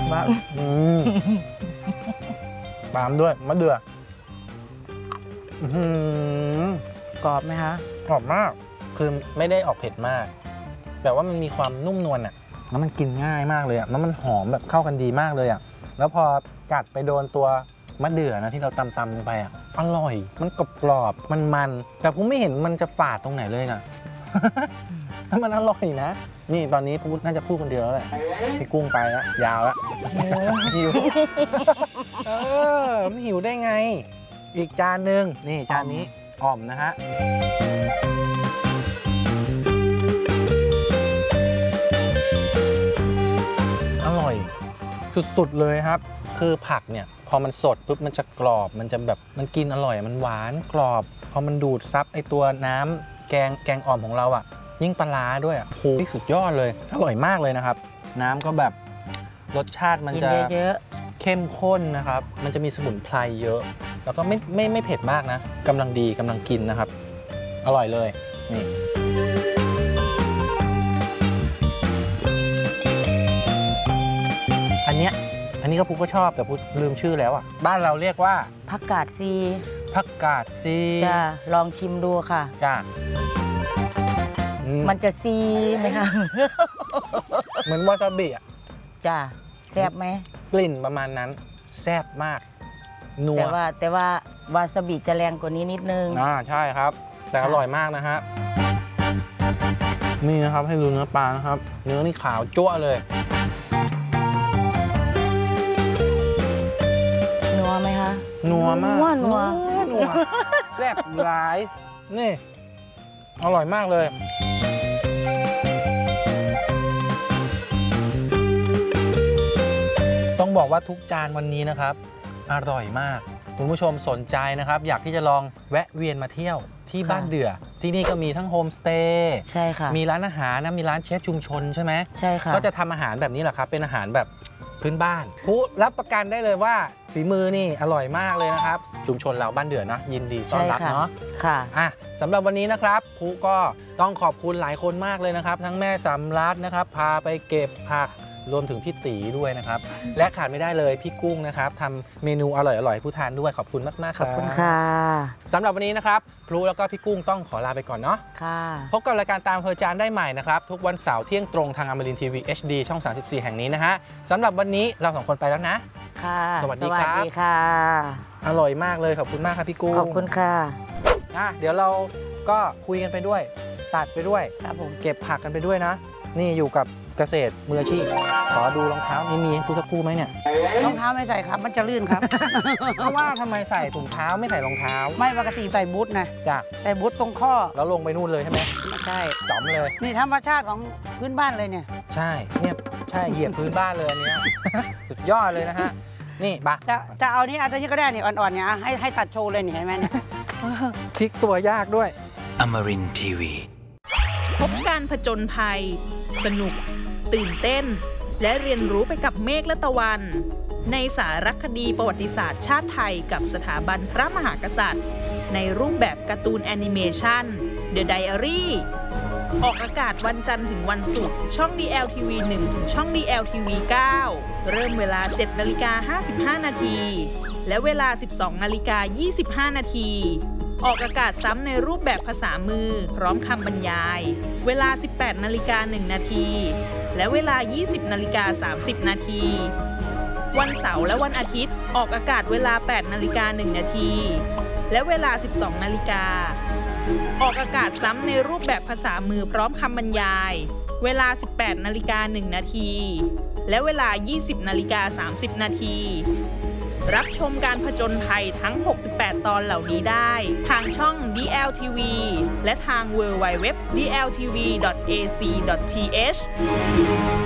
ว่าตามด้วยมะเดื่อกรอบไหมคะกรอบมากคือไม่ได้ออกเผ็ดมากแต่ว่ามันมีความนุ่มนวลอ่ะแล้วมันกินง่ายมากเลยอ่ะแล้วมันหอมแบบเข้ากันดีมากเลยอ่ะแล้วพอกัดไปโดนตัวมะเดื่อนะที่เราตำลงไปอ่ะอร่อยมันกรอบมันแต่ผมไม่เห็นมันจะฝาดตรงไหนเลยนะ แล้วมันอร่อยนะนี่ตอนนี้พูดน่าจะพูดคนเดียวแล้วแหละพี่กุ้งไปแล้วยาวแล้วหิวไม่หิวได้ไงอีกจานหนึ่งนี่จานนี้อ่อมนะฮะอร่อยสุดๆเลยครับคือผักเนี่ยพอมันสดปุ๊บมันจะกรอบมันจะแบบมันกินอร่อยมันหวานกรอบพอมันดูดซับไอตัวน้ำแกงอ่อมของเราอ่ะยิ่งปลาร้าด้วยอ่ะโหสุดยอดเลยอร่อยมากเลยนะครับน้ำก็แบบรสชาติมันจะเข้มข้นนะครับมันจะมีสมุนไพรเยอะแล้วก็ไม่เผ็ดมากนะกำลังดีกำลังกินนะครับอร่อยเลยนี่อันนี้ก็พุกก็ชอบแต่พุกลืมชื่อแล้วอ่ะบ้านเราเรียกว่าผักกาดซีผักกาดซีจะลองชิมดูค่ะจ้ามันจะซีไหมคะเหมือนวาซาบิอ่ะจ้าแซ่บไหมกลิ่นประมาณนั้นแซ่บมากนัวแต่ว่าวาซาบิจะแรงกว่านี้นิดนึงใช่ครับแต่อร่อยมากนะฮะนี่นะครับให้ดูเนื้อปลานะครับเนื้อนี่ขาวจั่วเลยนัวไหมคะนัวมากนัวแซ่บหลายนี่อร่อยมากเลยต้องบอกว่าทุกจานวันนี้นะครับอร่อยมากคุณผู้ชมสนใจนะครับอยากที่จะลองแวะเวียนมาเที่ยวที่บ้านเดือที่นี่ก็มีทั้งโฮมสเตย์ใช่ค่ะมีร้านอาหารนะมีร้านเชฟชุมชนใช่ไหมใช่ค่ะก็จะทำอาหารแบบนี้แหละครับเป็นอาหารแบบพื้นบ้านผู้รับประกันได้เลยว่าฝีมือนี่อร่อยมากเลยนะครับชุมชนเราบ้านเดือนะยินดีต้อนรับเนาะค่ะสำหรับวันนี้นะครับผู้ก็ต้องขอบคุณหลายคนมากเลยนะครับทั้งแม่สำรัดนะครับพาไปเก็บผักรวมถึงพี่ตีด้วยนะครับและขาดไม่ได้เลยพี่กุ้งนะครับทำเมนูอร่อยๆผู้ทานด้วยขอบคุณมากๆครับขอบคุณค่ะสำหรับวันนี้นะครับพลูแล้วก็พี่กุ้งต้องขอลาไปก่อนเนาะค่ะพบกับรายการตามเพอจานได้ใหม่นะครับทุกวันเสาร์เที่ยงตรงทางอมรินทร์ทีวี HD ช่อง34แห่งนี้นะฮะสำหรับวันนี้เรา2คนไปแล้วนะค่ะสวัสดีครับค่ะอร่อยมากเลยขอบคุณมากครับพี่กุ้งขอบคุณค่ะเดี๋ยวเราก็คุยกันไปด้วยตัดไปด้วยครับผมเก็บผักกันไปด้วยนะนี่อยู่กับเกษตรมืออาชีพขอดูรองเท้ามีให้สักคู่ไหมเนี่ยรองเท้าไม่ใส่ครับมันจะลื่นครับเพราะว่าทำไมใส่ถุงเท้าไม่ใส่รองเท้าไม่ปกติใส่บูทนะจ้ะใส่บูทตรงข้อแล้วลงไปนู่นเลยใช่ไหมใช่จ๋อมเลยนี่ธรรมชาติของพื้นบ้านเลยเนี่ยใช่เนี่ยใช่เหยียบพื้นบ้านเลยอันนี้สุดยอดเลยนะฮะนี่ปะจะเอานี้อันนี้ก็ได้นี่อ่อนๆเนี่ยให้ตัดโชว์เลยนี่เห็นไหมเนี่ยพลิกตัวยากด้วย Amarin Tiwi พบการผจญภัยสนุกตื่นเต้นและเรียนรู้ไปกับเมฆและตะวันในสารคดีประวัติศาสตร์ชาติไทยกับสถาบันพระมหากษัตริย์ในรูปแบบการ์ตูนแอนิเมชัน The Diary ออกอากาศวันจันทร์ถึงวันศุกร์ช่อง DLTV 1 ถึงช่อง DLTV 9 เริ่มเวลา 7:55 นาทีและเวลา 12:25 นาทีออกอากาศซ้ำในรูปแบบภาษามือพร้อมคำบรรยายเวลา 18:01 นาทีและเวลา 20:30 นาทีวันเสาร์และวันอาทิตย์ออกอากาศเวลา 8:01 นาทีและเวลา 12 นาฬิกาออกอากาศซ้ำในรูปแบบภาษามือพร้อมคำบรรยายเวลา 18:01 นาทีและเวลา 20:30 นาทีรับชมการผจญภัยทั้ง 68 ตอนเหล่านี้ได้ทางช่อง DLTV และทาง www.dltv.ac.th